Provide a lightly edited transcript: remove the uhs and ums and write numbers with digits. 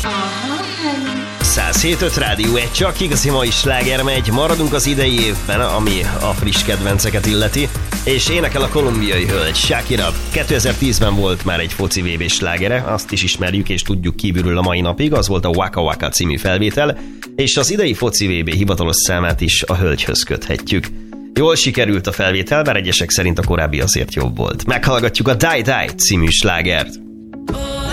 107.5 Rádió, egy csak igazi mai sláger megy, maradunk az idei évben, ami a friss kedvenceket illeti, és énekel a kolumbiai hölgy, Shakira. 2010-ben volt már egy foci VB slágere, azt is ismerjük és tudjuk kívülről a mai napig, az volt a Waka Waka című felvétel, és az idei foci VB hivatalos számát is a hölgyhöz köthetjük. Jól sikerült a felvétel, bár egyesek szerint a korábbi azért jobb volt. Meghallgatjuk a Die Die című slágert.